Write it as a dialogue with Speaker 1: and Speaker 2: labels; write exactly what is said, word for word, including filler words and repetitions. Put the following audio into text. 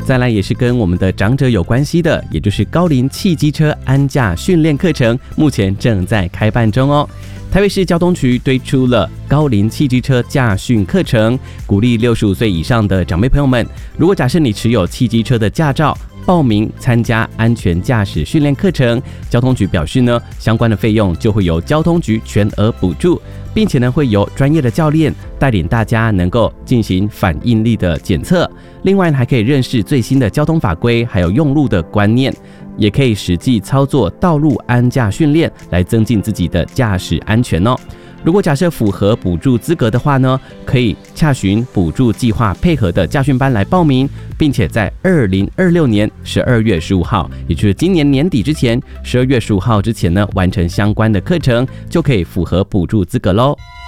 Speaker 1: 再来也是跟我们的长者有关系的，也就是高龄汽机车安驾训练课程，目前正在开办中哦。台北市交通局推出了高龄汽机车驾训课程，鼓励六十五岁以上的长辈朋友们，如果假设你持有汽机车的驾照，报名参加安全驾驶训练课程，交通局表示呢，相关的费用就会由交通局全额补助，并且呢会由专业的教练带领大家能够进行反应力的检测，另外还可以认识最新的交通法规，还有用路的观念，也可以实际操作道路安驾训练，来增进自己的驾驶安全哦。如果假设符合补助资格的话呢，可以洽询补助计划配合的驾训班来报名，并且在二零二六年十二月十五号，也就是今年年底之前，十二月十五号之前呢，完成相关的课程，就可以符合补助资格咯。